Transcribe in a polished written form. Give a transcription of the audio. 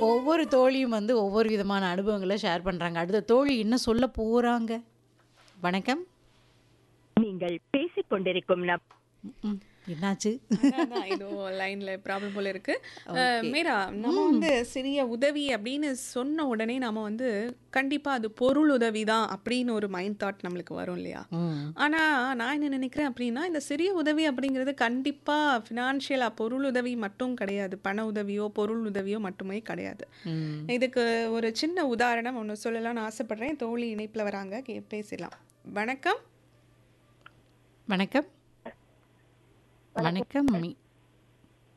ஒவ்வொரு தோழியும் வந்து ஒவ்வொரு விதமான அனுபவங்கள ஷேர் பண்றாங்க. அடுத்த தோழி என்ன சொல்ல போறாங்க? வணக்கம். நீங்கள் பேசிக் கொண்டிருக்கும் ம். என்னாச்சு? அதான் ஏதோ லைன்ல ப்ராப்ளம் போல இருக்கு. ஓகே. மீரா, நம்ம வந்து சிறிய உதவி அப்படின்னு சொன்ன உடனே நாம வந்து கண்டிப்பா அது பொருள் உதவி தான் அப்படின்னு ஒரு மைண்ட் தாட் நம்மளுக்கு வரும் இல்லையா? ம். ஆனா நான் என்ன நினைக்கிறேன் அப்படின்னா, இந்த சிறிய உதவி அப்படிங்கிறது கண்டிப்பா ஃபினான்ஷியலா பொருள் உதவி மட்டும் கிடையாது. பண உதவியோ, பொருள் உதவியோ மட்டுமே கிடையாது. ம். இதுக்கு ஒரு சின்ன உதாரணம் ஒண்ணு சொல்லலாம்னு ஆசைப்படுறேன். தோழி இணைப்புல வராங்க. பேசலாம். வணக்கம். வணக்கம். வணக்கம்.